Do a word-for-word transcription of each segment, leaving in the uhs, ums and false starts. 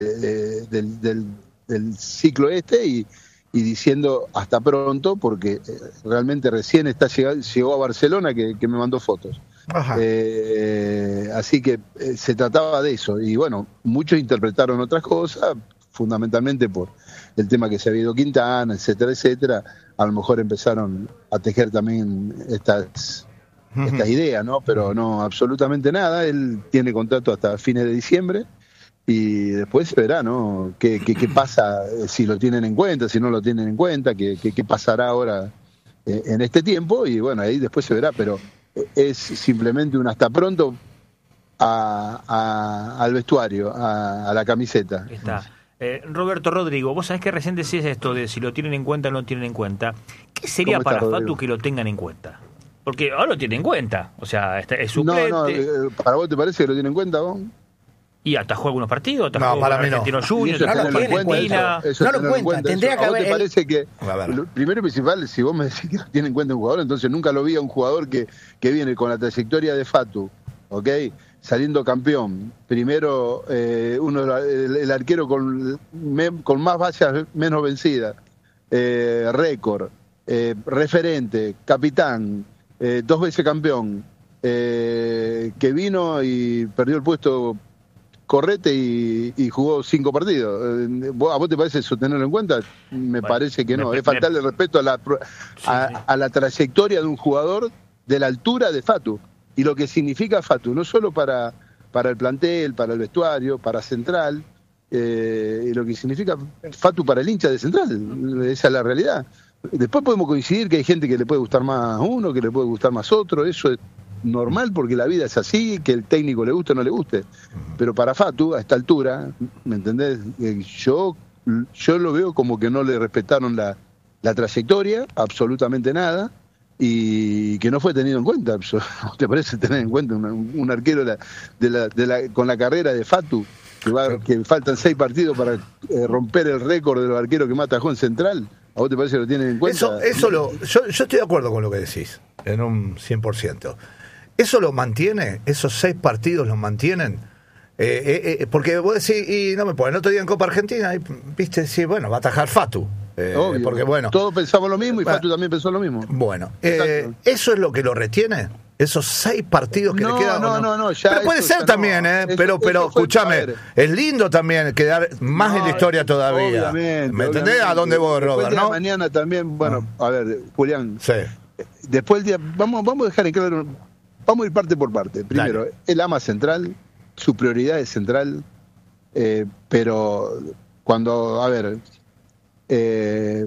de, del, del, del ciclo este y, y diciendo hasta pronto, porque realmente recién está llegado, llegó a Barcelona que, que me mandó fotos. Eh, así que eh, se trataba de eso. Y bueno, muchos interpretaron otras cosas, fundamentalmente por el tema que se había ido Quintana, etcétera, etcétera. A lo mejor empezaron a tejer también estas, uh-huh. estas ideas, ¿no? Pero no, absolutamente nada. Él tiene contrato hasta fines de diciembre y después se verá, ¿no? ¿Qué, qué, qué pasa, si lo tienen en cuenta, si no lo tienen en cuenta, qué, qué, qué pasará ahora eh, en este tiempo, y bueno, ahí después se verá, pero es simplemente un hasta pronto a, a, al vestuario, a, a la camiseta. Está. Eh, Roberto, Rodrigo, vos sabés que recién decís esto de si lo tienen en cuenta o no lo tienen en cuenta. ¿Qué sería para está, Fatu que lo tengan en cuenta? Porque ahora lo tienen en cuenta, o sea, es suplente. No, no, ¿para vos te parece que lo tienen en cuenta vos? Y atajó algunos partidos, atajó no, para mí no. Argentino Juniors, no lo tiene en cuenta. Eso, eso no lo cuenta, cuenta. Tendría que haber. ¿A vos te parece que, lo primero y principal, si vos me decís que lo tiene en cuenta un jugador, entonces nunca lo vi a un jugador que, que viene con la trayectoria de Fatu, ¿ok? Saliendo campeón, primero eh, uno el, el arquero con, me, con más vallas menos vencidas, eh, récord, eh, referente, capitán, eh, dos veces campeón, eh, que vino y perdió el puesto correte y, y jugó cinco partidos. ¿A vos te parece eso tenerlo en cuenta? Me bueno, parece que no, me, es faltarle me... respeto a la, a, sí, sí. a la trayectoria de un jugador de la altura de Fatu. Y lo que significa Fatu, no solo para, para el plantel, para el vestuario, para Central, eh, y lo que significa Fatu para el hincha de Central, esa es la realidad. Después podemos coincidir que hay gente que le puede gustar más uno, que le puede gustar más otro, eso es normal porque la vida es así, que el técnico le guste o no le guste. Pero para Fatu, a esta altura, ¿me entendés? Yo, yo lo veo como que no le respetaron la, la trayectoria, absolutamente nada, y que no fue tenido en cuenta. ¿Te parece tener en cuenta un, un arquero de la, de la, de la, con la carrera de Fatu, que, va, que faltan seis partidos para eh, romper el récord de los arqueros que más atajó en Central? ¿A vos te parece que lo tienen en cuenta? Eso, eso lo, yo, yo estoy de acuerdo con lo que decís, en un cien por ciento. ¿Eso lo mantiene? ¿Esos seis partidos los mantienen? Eh, eh, eh, porque vos decís, y no me pueden, el otro día en Copa Argentina, y, viste, sí, bueno, va a atajar Fatu. Eh, Obvio, porque bueno, todos pensamos lo mismo y Fatu también pensó lo mismo. Bueno, eh, ¿eso es lo que lo retiene? ¿Esos seis partidos que no, le quedan? No, no, no, no, ya pero puede ser también, no. ¿eh? Eso, pero, pero escúchame, es lindo también quedar más no, en la historia todavía. ¿Me entendés a dónde voy, Robert? Después ¿no? Mañana también, bueno, no. a ver, Julián. Sí. Después del día, vamos, vamos a dejar en claro, vamos a ir parte por parte. Primero, Dale. él ama Central, su prioridad es Central, eh, pero cuando, a ver, eh,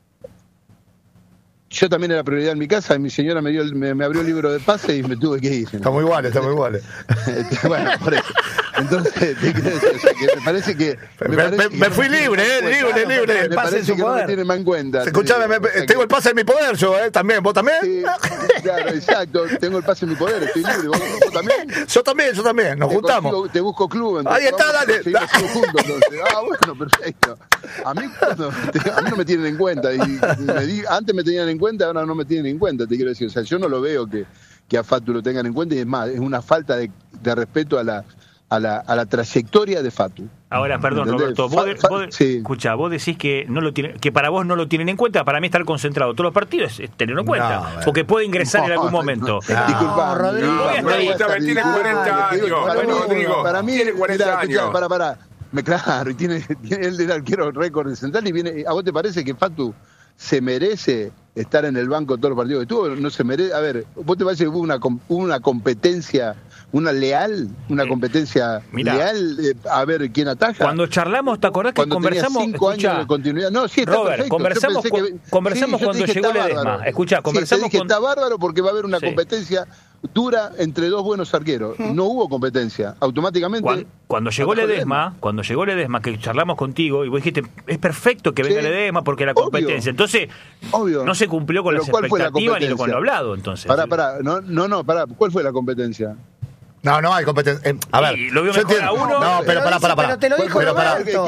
yo también era prioridad en mi casa y mi señora me dio el, me, me abrió el libro de pase y me tuve que ir. Estamos iguales, estamos iguales. Bueno, por eso. Entonces, te quiero decir, o sea, que me parece que... Me, me, parece me, que me fui no libre, eh, libre, no, libre. Me, me parece que poder. no me tiene más en cuenta. Escuchame, me, o sea, tengo que... el pase en mi poder yo, ¿eh? También, ¿vos también? Sí, claro, exacto. Tengo el pase en mi poder, estoy libre. ¿Vos, vos también? Yo también, yo también. Nos te juntamos. Consigo, te busco club. Entonces, ahí está, dale. Juntos, entonces. Ah, bueno, perfecto. A mí, no, a mí no me tienen en cuenta. Y me di, antes me tenían en cuenta, ahora no me tienen en cuenta, te quiero decir. O sea, yo no lo veo que, que a Fatu lo tengan en cuenta, y es más, es una falta de, de respeto a la, a, la, a la trayectoria de Fatu. Ahora, perdón, ¿entendés? Roberto, vos, fa, fa, vos sí. escuchá, vos decís que no lo tiene, que para vos no lo tienen en cuenta. Para mí estar concentrado todos los partidos es tenerlo en cuenta, no, bueno. porque puede ingresar no, en algún momento. No, no, Disculpa, Rodrigo. Tiene cuarenta años, Rodrigo. Para mí, tiene cuarenta años. Para, para. Me, claro, y tiene, tiene el del arquero récord de Central y viene. ¿A vos te parece que Fatu se merece estar en el banco todos los partidos que tuvo? No se merece. A ver, ¿vos te parece que hubo una, una competencia, una leal, una competencia Mirá, leal eh, a ver quién ataja? Cuando charlamos, ¿te acordás que cuando conversamos? Cinco escuchá, años de continuidad. No, sí, está Robert, perfecto. conversamos, cu que, conversamos sí, cuando llegó Ledesma. Escuchá, conversamos sí, te dije, con... está bárbaro porque va a haber una sí. competencia dura entre dos buenos arqueros. ¿Mm? No hubo competencia. Automáticamente. Cuando, cuando llegó Ledesma, cuando llegó Ledesma, que charlamos contigo, y vos dijiste, es perfecto que venga sí. Ledesma porque la competencia. Obvio. Entonces, Obvio. no se cumplió con Pero las expectativas ni con lo hablado, entonces. Pará, pará, no, no, no, pará, ¿cuál fue la competencia? No, no hay competencia. Eh, a ver, y lo vio mejor a uno. No, pero pará, pará, pará. Pero te lo dijo pero pará. Roberto.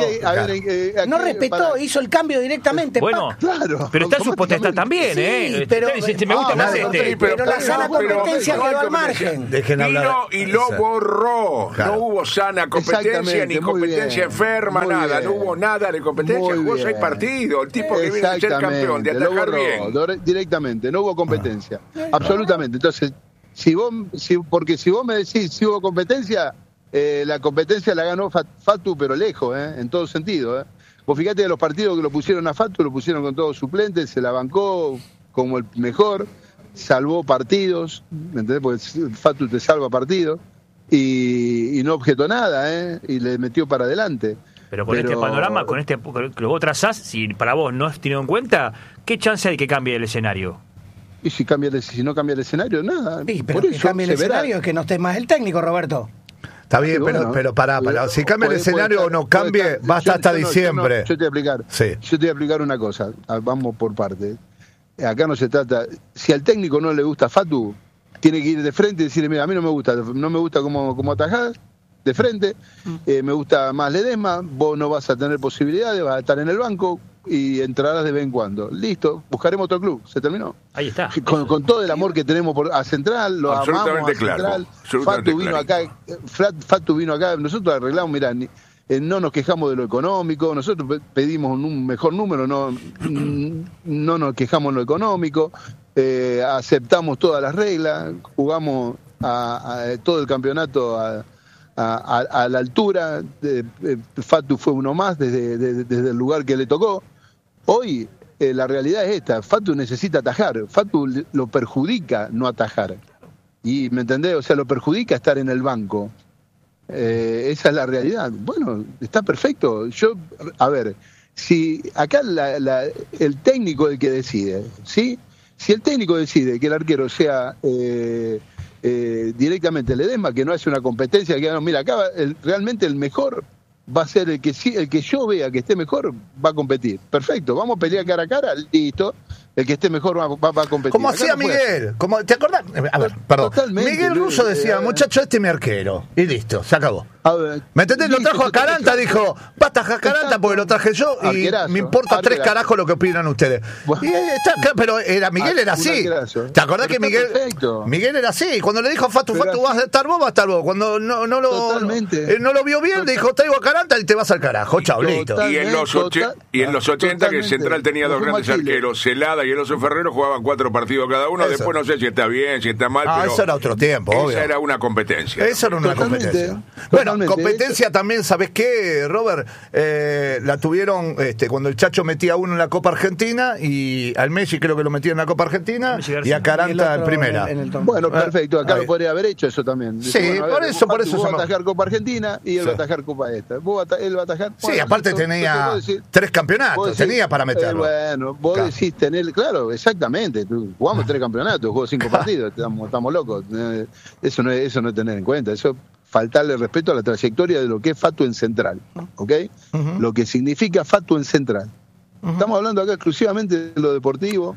No respetó, hizo el cambio directamente. Bueno, claro. Pero está en su potestad también, Sí, ¿eh? pero- Dice, me gusta Ah, más no, este. sí, pero la sana pero- competencia pero- quedó al pero- margen. Dejen hablar. Vino y lo Exacto. borró. Claro. No hubo sana competencia, Exactamente, ni muy competencia bien, enferma, muy nada. bien. No hubo nada de competencia. Muy Jugó seis bien. partidos. El tipo que viene a ser campeón, de Lo atajar borró, bien. lo- directamente, no hubo competencia. Absolutamente. Entonces, si vos, si, porque si vos me decís si hubo competencia, eh, la competencia la ganó Fat- Fatu, pero lejos, eh, en todo sentido. Eh. Vos fíjate de los partidos que lo pusieron a Fatu, lo pusieron con todos suplentes, se la bancó como el mejor, salvó partidos, ¿me entendés? Porque Fatu te salva partidos. Y, y no objetó nada, ¿eh? Y le metió para adelante. Pero con Pero- este panorama, con este que vos trazás, si para vos no es tenido en cuenta, ¿qué chance hay que cambie el escenario? Y si cambia el, si no cambia el escenario, nada. Sí, pero Por que eso cambie el se verá. escenario es que no esté más el técnico, Roberto. Está bien, Sí, pero, bueno, pero pará, pará. Si cambia el puede- escenario puede o no estar- puede cambie, estar- va hasta yo- hasta yo no- yo no- diciembre. Yo te voy a explicar. Sí. Yo te voy a explicar una cosa. Ah, Vamos por parte. Acá no se trata. Si al técnico no le gusta Fatu, tiene que ir de frente y decirle, mira, a mí no me gusta, no me gusta cómo, cómo atajás, de frente, eh, me gusta más Ledesma, vos no vas a tener posibilidades, vas a estar en el banco y entrarás de vez en cuando. Listo, buscaremos otro club, se terminó. Ahí está. Con, con todo el amor que tenemos por, a Central, lo Absolutamente amamos a claro, Central. absolutamente Fatu vino acá, clarito. Frat- Fatu vino acá, nosotros arreglamos, mirá, ni- eh, no nos quejamos de lo económico, nosotros pe- pedimos un mejor número, no, mm, no nos quejamos de lo económico, eh, aceptamos todas las reglas, jugamos a, a todo el campeonato a, a- a- a la altura, de- eh, Fatu fue uno más desde, desde- desde el lugar que le tocó. Hoy eh, la realidad es esta, Fatu necesita atajar, Fatu le- lo perjudica no atajar. Y ¿me entendés? O sea, lo perjudica estar en el banco. Eh, esa es la realidad. Bueno, está perfecto. Yo, a ver, si acá la- la- el técnico es el que decide, ¿sí? Si el técnico decide que el arquero sea eh, eh, directamente Ledesma, que no hace una competencia, que no, mira, acá el- realmente el mejor va a ser el que sí, el que yo vea que esté mejor va a competir. Perfecto, vamos a pelear cara a cara, listo. El que esté mejor va, va- va a competir. Como Acá hacía no puede- Miguel. Como, ¿te acordás? A ver, perdón. Totalmente, Miguel Luis, Russo decía, eh, muchacho, este es mi arquero. Y listo, se acabó. A ver, ¿Me entendés? Lo listo, trajo a yo te- Caranta, dijo, va a atajar Caranta Exacto. porque lo traje yo y Arquerazo, me importa tres arquerazo. carajos lo que opinan ustedes. Bueno. Y eh, está acá, pero era, Miguel era Un así. arquerazo. ¿Te acordás Pero que está Miguel perfecto. Miguel era así? Cuando le dijo a Fatu, Pero Fatu, así- vas a estar vos, vas a estar vos. Cuando no, no, lo, Totalmente. eh, no lo vio bien, le dijo, traigo a Caranta y te vas al carajo. Chao, listo. Total- Y en los, Totalmente, oche- y en los ochenta, que totalmente. Central tenía dos Lo fuimos grandes a Chile. arqueros, Celada y el Oso Ferrero, jugaban cuatro partidos cada uno. Eso. Después no sé si está bien, si está mal, Ah, pero eso era otro tiempo, esa obvio. era una competencia. Eso era una Totalmente, competencia. totalmente. Bueno, competencia también, ¿sabes qué, Robert? Eh, la tuvieron este, cuando el Chacho metía uno en la Copa Argentina y al Messi creo que lo metía en la Copa Argentina Messi y García. a Caranta en primera. En el torneo. Bueno, perfecto, acá Ahí. lo podría haber hecho eso también. Sí, Decir, bueno, a por eso, por Fatu, eso Vos se vas a me- atajar Copa Argentina y él Sí. va a atajar Copa esta. Vos va a ta- él va a atajar. Sí, Bueno, aparte entonces, tenía vos decís- tres vos campeonatos, decís, tenía para meterlo. eh, bueno, vos Claro. decís tener, claro, exactamente. Tú, jugamos tres campeonatos, jugó cinco partidos, estamos, estamos locos. Eh, Eso no, es, eso no es tener en cuenta, eso es faltarle respeto a la trayectoria de lo que es Fatu en Central, ¿ok? Ujú. Lo que significa Fatu en Central. Estamos hablando acá exclusivamente de lo deportivo.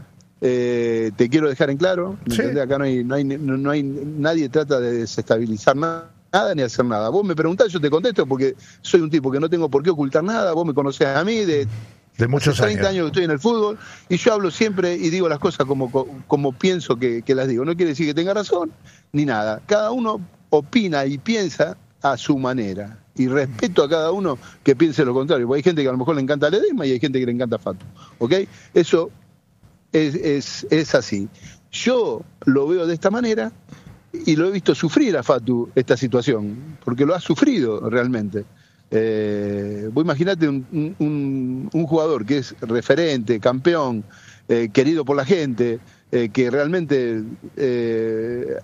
Eh, te quiero dejar en claro, ¿me Sí. entendés? Acá no hay, no hay, no, no hay, nadie trata de desestabilizar nada, nada ni hacer nada. Vos me preguntás, yo te contesto porque soy un tipo que no tengo por qué ocultar nada. Vos me conocés a mí de De muchos treinta años. años que estoy en el fútbol y yo hablo siempre y digo las cosas como, como pienso que, que las digo. No quiere decir que tenga razón ni nada. Cada uno opina y piensa a su manera. Y respeto a cada uno que piense lo contrario. Porque hay gente que a lo mejor le encanta Ledesma y hay gente que le encanta Fatu. ¿Ok? Eso es, es, es así. Yo lo veo de esta manera y lo he visto sufrir a Fatu esta situación. Porque lo ha sufrido realmente. Eh, vos imaginate un, un, un jugador que es referente, campeón, eh, querido por la gente, eh, que realmente eh,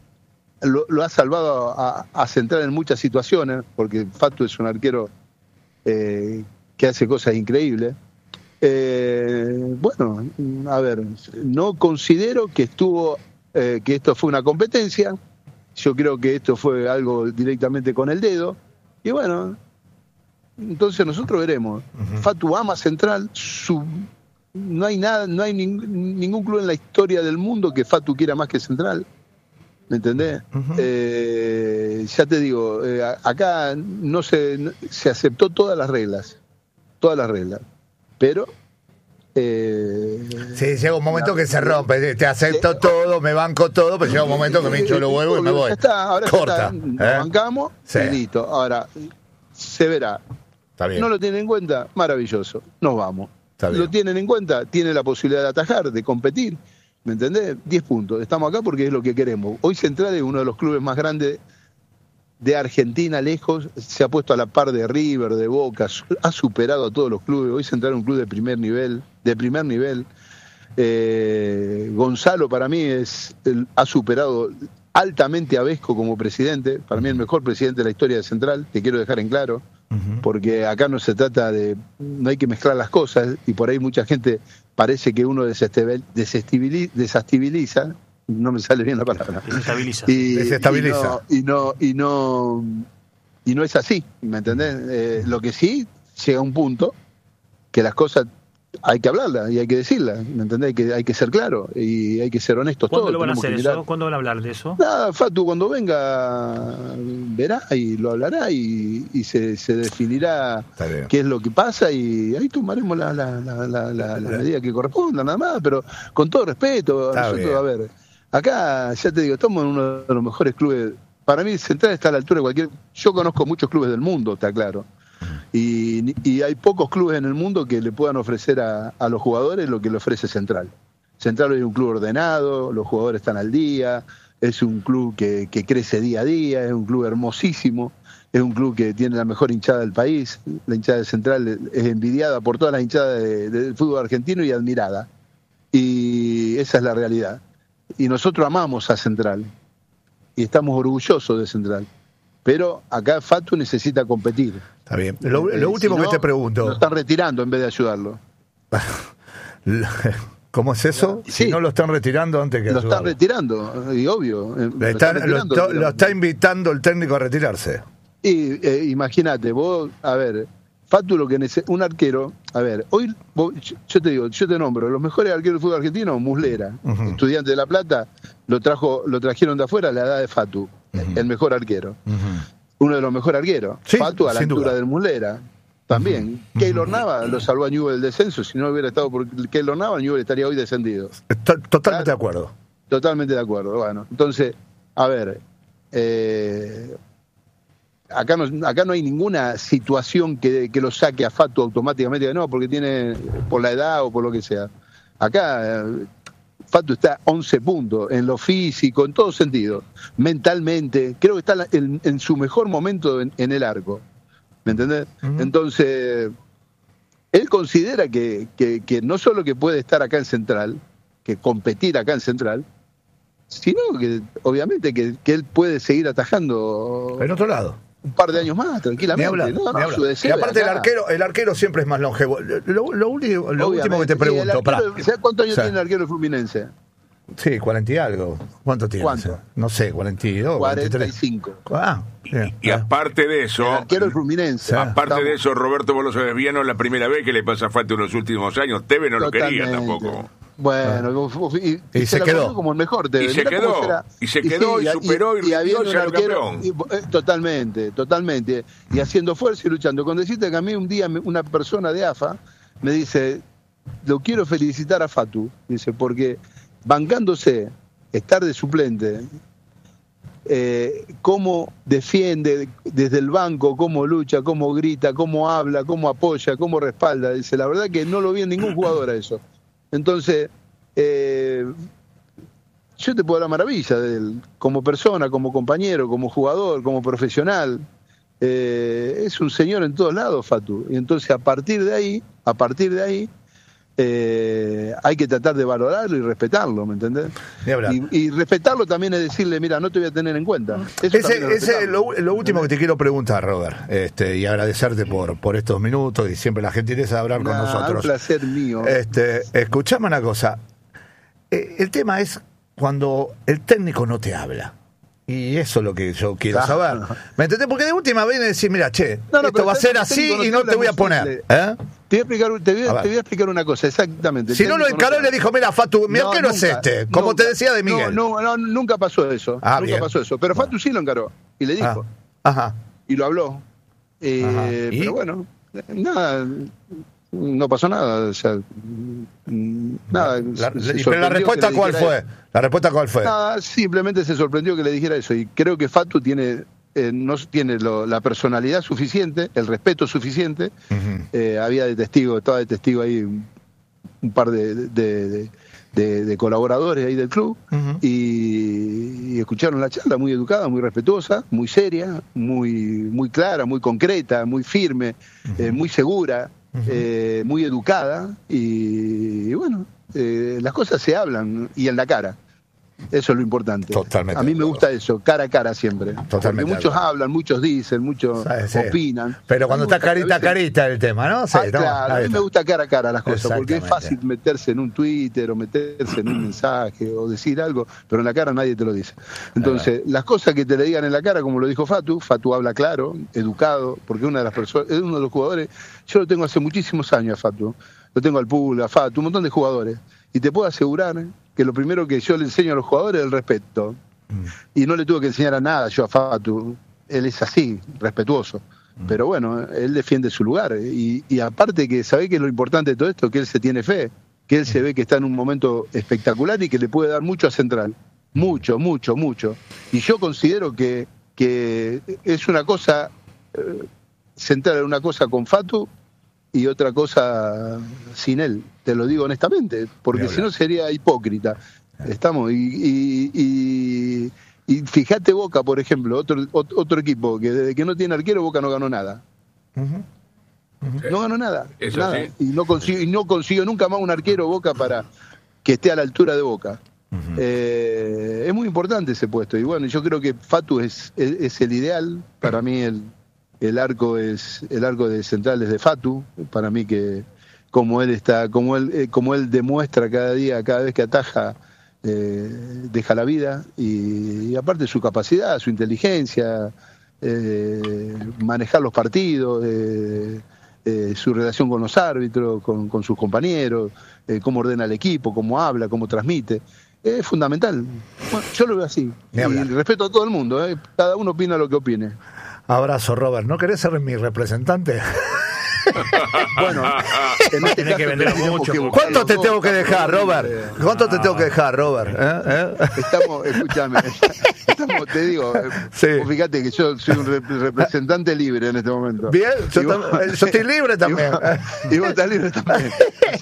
lo, lo ha salvado a, a Central en muchas situaciones, porque Fatu es un arquero eh, que hace cosas increíbles. Eh, bueno, a ver, no considero que estuvo, eh, que esto fue una competencia. Yo creo que esto fue algo directamente con el dedo. Y bueno, entonces nosotros veremos. Uh-huh. Fatu ama Central. Su, no hay nada, no hay ning, ningún club en la historia del mundo que Fatu quiera más que Central. ¿me entendés? Uh-huh. Eh, ya te digo, eh, acá no se, no, se aceptó todas las reglas, todas las reglas, pero... Eh, sí, llega un momento la, que se rompe, te acepto eh, todo, me banco todo, pero llega un momento que me hincho los huevos y me voy. Ya está, ahora corta. Ya está, nos ¿eh? bancamos sí. y listo. Ahora, se verá. Está bien. ¿No lo tienen en cuenta? Maravilloso, nos vamos. ¿Lo tienen en cuenta? Tiene la posibilidad de atajar, de competir, ¿me entendés? diez puntos, estamos acá porque es lo que queremos. Hoy Central es uno de los clubes más grandes de Argentina, lejos, se ha puesto a la par de River, de Boca, ha superado a todos los clubes. Hoy Central es un club de primer nivel, de primer nivel. Eh, Gonzalo para mí es el, ha superado altamente a Vesco como presidente, para mí el mejor presidente de la historia de Central, te quiero dejar en claro, uh-huh. porque acá no se trata de, no hay que mezclar las cosas, y por ahí mucha gente parece que uno desestabiliza, desestabiliza no me sale bien la palabra. Desestabiliza. Y, Desestabiliza. Y no, y no, y no, y no es así, ¿me entendés? Eh, lo que sí, llega a un punto que las cosas hay que hablarlas y hay que decirlas, ¿me entendés? Hay que, hay que ser claro y hay que ser honestos todos. ¿Cuándo lo van a hacer eso? ¿Cuándo van a hablar de eso? Nada, Fatu, cuando venga verá y lo hablará y, y se, se definirá qué es lo que pasa y ahí tomaremos la, la, la, la, la, la medida que corresponda, nada más, pero con todo respeto. Está nosotros, bien. a ver, acá, ya te digo, estamos en uno de los mejores clubes. Para mí, Central está a la altura de cualquier... Yo conozco muchos clubes del mundo, está claro. Y, y hay pocos clubes en el mundo que le puedan ofrecer a, a los jugadores lo que le ofrece Central. Central es un club ordenado, los jugadores están al día, es un club que, que crece día a día, es un club hermosísimo, es un club que tiene la mejor hinchada del país. La hinchada de Central es envidiada por todas las hinchadas de, del fútbol argentino y admirada. Y esa es la realidad. Y nosotros amamos a Central y estamos orgullosos de Central, pero acá Fatu necesita competir. Está bien. Lo, lo eh, último si no, que te pregunto, lo están retirando en vez de ayudarlo. ¿Cómo es eso? Sí. Si no lo están retirando antes que lo ayudarlo. están retirando, y obvio. Lo, están, están lo, to, lo está invitando el técnico a retirarse. Y eh, imagínate, vos, a ver, Fatu lo que necesita, un arquero, a ver, hoy vos, yo te digo, yo te nombro, los mejores arqueros del fútbol argentino, Muslera, uh-huh. estudiante de La Plata, lo trajo, lo trajeron de afuera a la edad de Fatu, uh-huh. el mejor arquero. Uh-huh. Uno de los mejores arqueros. Sí, Fatu a la altura duda. del Muslera. También. Uh-huh. Keylor Nava lo salvó a Newell del descenso. Si no hubiera estado por Keylor Nava, Newell estaría hoy descendido. Totalmente ¿Claro? de acuerdo. Totalmente de acuerdo. Bueno, entonces, a ver, eh, acá no, acá no hay ninguna situación que, que lo saque a Fatu automáticamente, no, porque tiene, por la edad o por lo que sea. Acá eh, Fatu está once puntos, en lo físico, en todo sentido, mentalmente, creo que está en, en su mejor momento en, en el arco, ¿me entendés? Uh-huh. Entonces, él considera que, que, que no solo que puede estar acá en Central, que competir acá en Central, sino que obviamente que, que él puede seguir atajando en otro lado un par de años más, tranquilamente. Habla, no, no, su y aparte el arquero, el arquero siempre es más longevo. Lo, lo, único, lo último que te pregunto, arquero, para, ¿sabes cuántos años o sea, tiene el arquero Fluminense? Sí, cuarenta y algo. ¿Cuánto tiene? ¿Cuánto? No sé, cuarenta y dos, cuarenta y cinco. Ah, bien. Y, y aparte de eso, el arquero del Fluminense. Aparte Estamos... de eso, Roberto, vos lo sabés bien, no es la primera vez que le pasa a Fatu en los últimos años. Tevez no Totalmente. lo quería tampoco. Bueno, ah. y, y, y, y se, se quedó como el mejor. Te, y, se quedó, y se quedó, y, sí, y superó, y, y, y habiendo un arquero. Y, eh, totalmente, totalmente. Y haciendo fuerza y luchando. Cuando deciste que a mí un día una persona de A F A me dice, lo quiero felicitar a Fatu, dice, porque bancándose, estar de suplente, eh, cómo defiende desde el banco, cómo lucha, cómo grita, cómo habla, cómo apoya, cómo respalda. Dice, la verdad que no lo vi en ningún jugador a eso. Entonces, eh, yo te puedo hablar maravilla de él, como persona, como compañero, como jugador, como profesional. Eh, es un señor en todos lados, Fatu. Y entonces, a partir de ahí, a partir de ahí, eh, hay que tratar de valorarlo y respetarlo, ¿me entendés? Y, y respetarlo también es decirle, mira, no te voy a tener en cuenta. Eso ese ese es lo, lo último que te quiero preguntar, Robert, este, y agradecerte por, por estos minutos y siempre la gentileza de hablar nah, con nosotros. Un placer mío. Este, escuchame una cosa. Eh, el tema es cuando el técnico no te habla. Y eso es lo que yo quiero claro. saber. ¿Me entendés? Porque de última vez decir, mira, che, no, no, esto va a ser así y no te voy a poner. ¿Eh? Te voy a explicar, te voy a, te voy a explicar una cosa, exactamente. Si no lo encaró y le dijo, mira, Fatu, mi no, arquero nunca, es este, como nunca, te decía de Miguel. No, no, no nunca pasó eso, ah, nunca bien. pasó eso. Pero Fatu sí lo encaró y le dijo. Ah, ajá. Y lo habló. Eh, ¿Y? Pero bueno, nada, no pasó nada. O sea, nada. La, pero la respuesta cuál fue? ¿La respuesta cuál fue? Nada, simplemente se sorprendió que le dijera eso. Y creo que Fatu tiene... Eh, no tiene lo, la personalidad suficiente, el respeto suficiente. Uh-huh. eh, había de testigo, estaba de testigo ahí un, un par de, de, de, de, de colaboradores ahí del club uh-huh. y, y escucharon la charla muy educada, muy respetuosa, muy seria, muy, muy clara, muy concreta, muy firme, uh-huh. eh, muy segura, uh-huh. eh, muy educada y, y bueno, eh, las cosas se hablan y en la cara. Eso es lo importante. Totalmente. A mí me gusta eso, cara a cara siempre. Totalmente. Porque muchos hablan, muchos dicen, muchos sí, sí. opinan. Pero cuando está carita a carita el tema, ¿no? Sí, ah, no, claro, a mí me gusta cara a cara las cosas, porque es fácil meterse en un Twitter o meterse en un mensaje o decir algo, pero en la cara nadie te lo dice. Entonces, las cosas que te le digan en la cara, como lo dijo Fatu, Fatu habla claro, educado, porque una de las personas, es uno de los jugadores, yo lo tengo hace muchísimos años a Fatu, lo tengo al Pula, a Fatu, un montón de jugadores, y te puedo asegurar que lo primero que yo le enseño a los jugadores es el respeto. Mm. Y no le tuve que enseñar a nada yo a Fatu. Él es así, respetuoso. Mm. Pero bueno, él defiende su lugar. Y, y aparte que sabe que es lo importante de todo esto, que él se tiene fe, que él mm. se ve que está en un momento espectacular y que le puede dar mucho a Central. Mucho, mucho, mucho. Y yo considero que, que es una cosa, eh, Central es una cosa con Fatu y otra cosa sin él, te lo digo honestamente, porque si no sería hipócrita. Estamos, y, y, y, y fíjate Boca, por ejemplo, otro, otro equipo que desde que no tiene arquero, Boca no ganó nada. Uh-huh. Uh-huh. No ganó nada, Eso nada. Sí. Y no consiguió, y no consiguió nunca más un arquero Boca para que esté a la altura de Boca. Uh-huh. Eh, es muy importante ese puesto, y bueno, yo creo que Fatu es, es, es el ideal, para mí el El arco es el arco de Central es de Fatu, para mí que como él está, como él, eh, como él demuestra cada día, cada vez que ataja, eh, deja la vida y, y aparte su capacidad, su inteligencia, eh, manejar los partidos, eh, eh, su relación con los árbitros, con, con sus compañeros, eh, cómo ordena el equipo, cómo habla, cómo transmite. Es fundamental. Bueno, yo lo veo así. Y respeto a todo el mundo, ¿eh? Cada uno opina lo que opine. Abrazo, Robert. ¿No querés ser mi representante? Bueno, en este Tenés que vender mucho. Que ¿Cuánto te tengo que dejar, Robert? ¿Cuánto te tengo que dejar, Robert? ¿Eh? ¿Eh? Estamos, escúchame, estamos, te digo, sí. Fíjate que yo soy un rep- representante libre en este momento. Bien, yo, vos, tam- yo estoy libre también. Y vos, y vos estás libre también.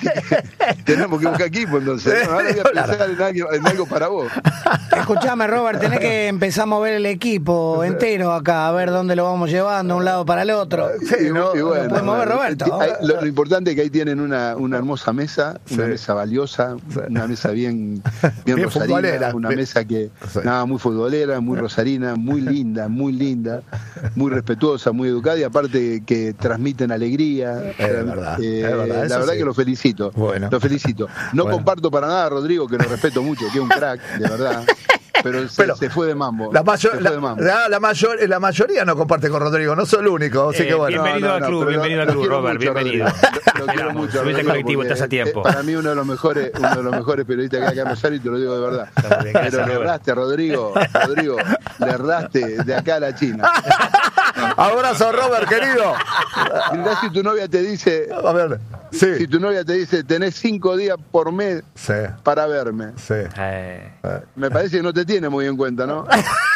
Que tenemos que buscar equipo entonces. ¿No? Ahora voy a pensar en algo, en algo para vos. Escuchame, Robert, tenés que empezar a mover el equipo entero acá, a ver dónde lo vamos llevando, de un lado para el otro. Sí, ¿no? Y bueno, lo mover, Roberto. Hay, lo, lo importante es que ahí tienen una, una hermosa mesa, una sí. mesa valiosa, una mesa bien, bien, bien rosarina, una bien. mesa que, sí. nada, muy futbolera, muy rosarina, muy linda, muy linda, muy respetuosa, muy educada y aparte que transmiten alegría. Es verdad, eh, es verdad, la verdad sí. que lo felicito, bueno. lo felicito. No bueno. comparto para nada a Rodrigo, que lo respeto mucho, que es un crack, de verdad. Pero se, Pero se fue de mambo. La, mayor, la, de mambo. La, la, mayor, la mayoría no comparte con Rodrigo, no soy el único. Así eh, que bueno. Bienvenido no, no, al club, bienvenido al club, Robert, mucho, bienvenido. Lo, lo quiero mucho. Subiste colectivo, estás a tiempo. Para mí uno de los mejores, uno de los mejores periodistas que hay acá en Rosario, y te lo digo de verdad. Bien, Pero le erraste, Rodrigo, Rodrigo, le erraste de acá a la China. Abrazo, Robert, querido. Mirá si tu novia te dice, a ver, sí. si tu novia te dice, tenés cinco días por mes sí. para verme. Sí. Eh. Me parece que no te tiene muy en cuenta, ¿no?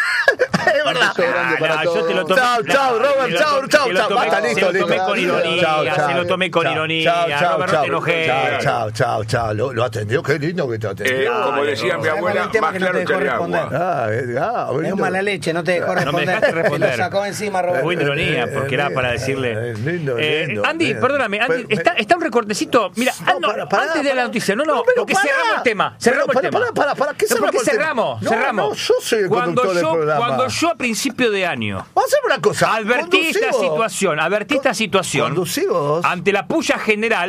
Es verdad. Ah, no, yo te lo tomé. Chao, chao, Robert, chao, chao, chao. Basta, listo, se lo tomé con ironía, se lo tomé con ironía. Chao, Robert, no te enojé. Chao, chao, chao, chao. Lo, lo atendió, qué lindo que te atendió. Eh, como decía mi abuela, más claro que el agua. Ah, ah, es mala leche, no te dejó responder. No me dejaste responder. Te lo sacó encima, Robert. Muy ironía, porque era para decirle. Lindo, lindo. Andy, perdóname, Andy, está, está un recortecito. Mira, antes de la noticia, no, no, porque cerramos el tema. Cerramos el tema. Para, para, para, ¿qué cerramos? Porque cerramos, cerramos. Yo soy el conductor del programa. Cuando yo a principio de año vamos a hacer una cosa. Advertí esta situación, advertí esta situación. Conducivos. Ante la puya general,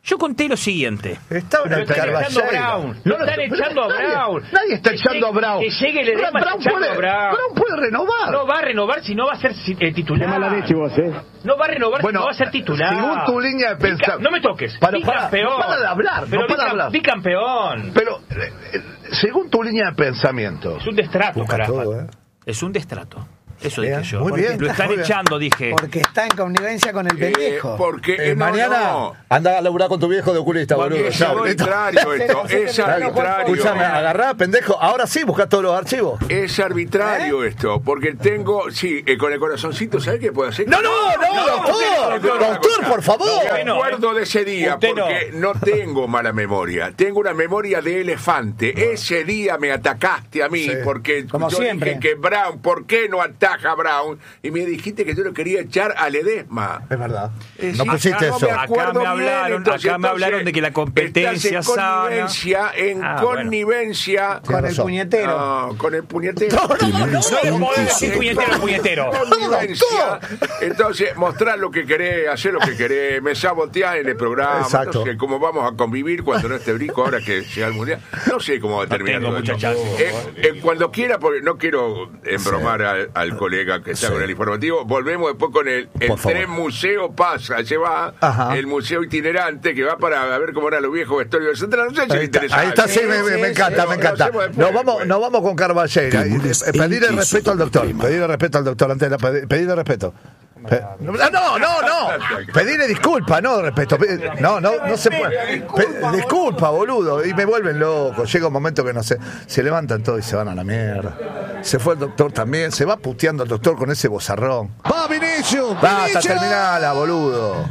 Yo conté lo siguiente. Estaba en Lo el están echando a Brown. Lo están echando a Brown. Nadie está echando a Brown. Que llegue el Brown, Brown puede, Brown. Brown puede renovar. No va a renovar si no va a ser eh, titular. Qué mala leche vos, ¿eh? No va a renovar Bueno, si no va a ser titular. según tu línea de pensamiento. No me toques. Para, bicampeón. para, no para de hablar. Pero no para de bicam- hablar. Bicampeón. Pero, eh, eh, según tu línea de pensamiento. Es un destrato Busca para todo, ¿eh? Es un destrato. Eso Bien, dije yo. muy bien, Lo están muy bien. echando, dije. Porque está en connivencia con el Eh, pendejo. porque Eh, eh, no, mañana no. anda a laburar con tu viejo de oculista, Porque boludo. es Ya, listo. arbitrario esto, es arbitrario. Escúchame, agarrá, pendejo. Ahora sí, busca todos los archivos. Es arbitrario esto, porque tengo, sí, eh, con el corazoncito, ¿sabes qué puedo hacer? No, no, no, doctor, doctor, por favor. Me acuerdo de ese día, Usted no. porque no tengo mala memoria, tengo una memoria de elefante. Ese día me atacaste a mí, Sí. porque Como yo siempre. dije que Brown, ¿por qué no ataja a Brown? Y me dijiste que yo lo quería echar a Ledesma. Es verdad. Eh, No sí, pusiste acá no eso. me acuerdo Acá me bien, hablaron- entonces, acá me hablaron entonces, de que la competencia estás en sana. connivencia, en Ah, bueno. connivencia. Con el razón. puñetero. No, con el puñetero. No podés decir puñetero, puñetero. Connivencia. Entonces, mostrar lo que querés, hacer lo que querés, me sabotear en el programa. Exacto. No sé cómo vamos a convivir cuando no esté Brico ahora que sea el mundial. No sé cómo va a terminar. tengo todo mucha esto. chance. Eh, eh, cuando quiera, porque no quiero embromar al, al colega que está Sí. con el informativo. Volvemos después con el, el Por favor. tren museo pasa, se va Ajá. el museo itinerante que va para ver cómo eran los viejos vestuarios del central. No sé si Ahí le está, interesa. ahí está, sí, me, me- me sí, encanta, sí, me lo encanta. hacemos después, Nos vamos, después. nos vamos con Carballera. Temures Eh, Pedirle en respeto al doctor. Suprema. Pedirle respeto al doctor antes de la pedi- pedirle respeto. Pe- No, no, no, no. Pedirle disculpa, no respeto. Pe- No, no, no se puede. Pe- Disculpa, boludo. Y me vuelven loco. Llega un momento que no sé. Se levantan todos y se van a la mierda. Se fue el doctor también. Se va puteando el doctor con ese bozarrón. Va Vinicius. Basta, Vinicius. terminala, boludo.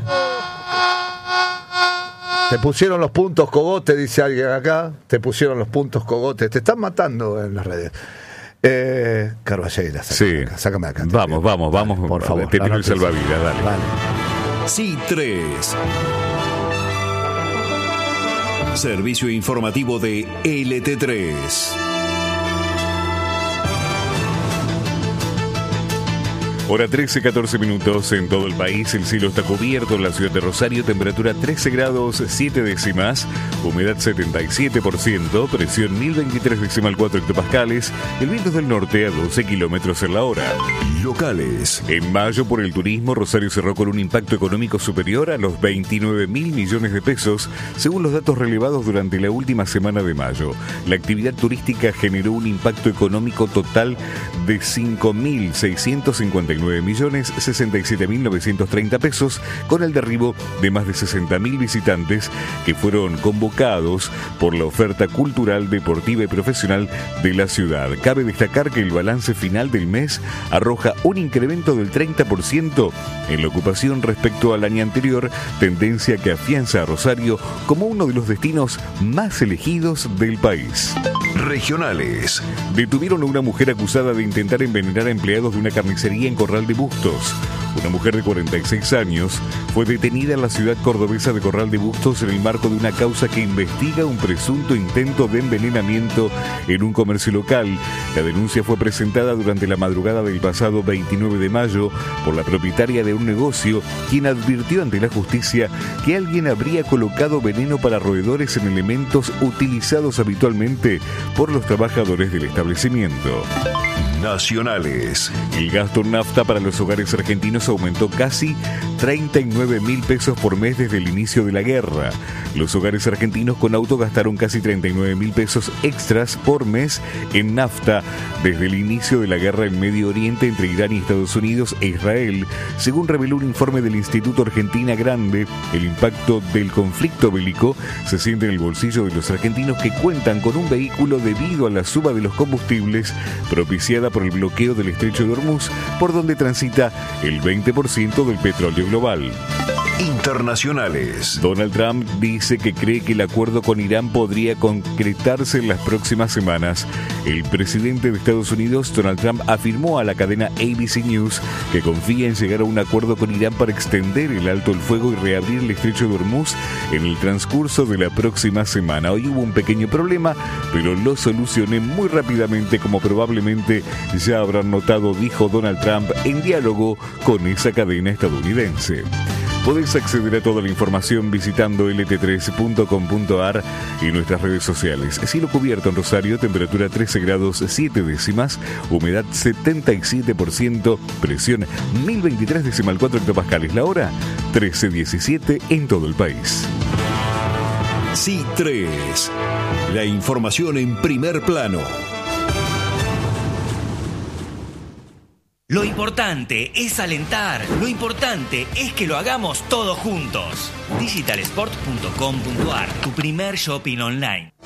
Te pusieron los puntos cogote, dice alguien acá. Te pusieron los puntos cogote. Te están matando en las redes. Eh, Carballera, sácame Sí. acá, sácame acá. te Vamos, pido. vamos, Dale, vamos. por favor. Te la tiro el noticia. salvavidas, dale. Dale. Sí tres. Servicio informativo de L T tres. Hora trece, catorce minutos en todo el país. El cielo está cubierto en la ciudad de Rosario. Temperatura trece grados, siete décimas. Humedad setenta y siete por ciento. Presión mil veintitrés decimal cuatro hectopascales. El viento es del norte a doce kilómetros en la hora. Locales. En mayo, por el turismo, Rosario cerró con un impacto económico superior a los veintinueve mil millones de pesos, según los datos relevados durante la última semana de mayo. La actividad turística generó un impacto económico total de cinco mil seiscientos cincuenta y nueve millones sesenta y siete mil novecientos treinta pesos, con el derribo de más de sesenta mil visitantes que fueron convocados por la oferta cultural, deportiva y profesional de la ciudad. Cabe destacar que el balance final del mes arroja un incremento del treinta por ciento en la ocupación respecto al año anterior, tendencia que afianza a Rosario como uno de los destinos más elegidos del país. Regionales. Detuvieron a una mujer acusada de intentar envenenar a empleados de una carnicería en Corral de Bustos. Una mujer de cuarenta y seis años fue detenida en la ciudad cordobesa de Corral de Bustos en el marco de una causa que investiga un presunto intento de envenenamiento en un comercio local. La denuncia fue presentada durante la madrugada del pasado veintinueve de mayo por la propietaria de un negocio, quien advirtió ante la justicia que alguien habría colocado veneno para roedores en elementos utilizados habitualmente por los trabajadores del establecimiento. Nacionales. El gasto en nafta para los hogares argentinos aumentó casi treinta y nueve mil pesos por mes desde el inicio de la guerra. Los hogares argentinos con auto gastaron casi treinta y nueve mil pesos extras por mes en nafta desde el inicio de la guerra en Medio Oriente entre Irán y Estados Unidos e Israel, según reveló un informe del Instituto Argentina Grande. El impacto del conflicto bélico se siente en el bolsillo de los argentinos que cuentan con un vehículo debido a la suba de los combustibles propiciada por el bloqueo del estrecho de Hormuz, por donde transita el veinte por ciento del petróleo global. Internacionales. Donald Trump dice que cree que el acuerdo con Irán podría concretarse en las próximas semanas. El presidente de Estados Unidos, Donald Trump, afirmó a la cadena A B C News que confía en llegar a un acuerdo con Irán para extender el alto el fuego y reabrir el estrecho de Hormuz en el transcurso de la próxima semana. Hoy hubo un pequeño problema, pero lo solucioné muy rápidamente, como probablemente ya habrán notado, dijo Donald Trump en diálogo con esa cadena estadounidense. Podés acceder a toda la información visitando l t tres punto com punto a r y nuestras redes sociales. Cielo cubierto en Rosario, temperatura trece grados siete décimas, humedad setenta y siete por ciento, presión mil veintitrés decimal cuatro hectopascales. La hora trece diecisiete en todo el país. C tres. La información en primer plano. Lo importante es alentar. Lo importante es que lo hagamos todos juntos. digital sport punto com punto a r, tu primer shopping online.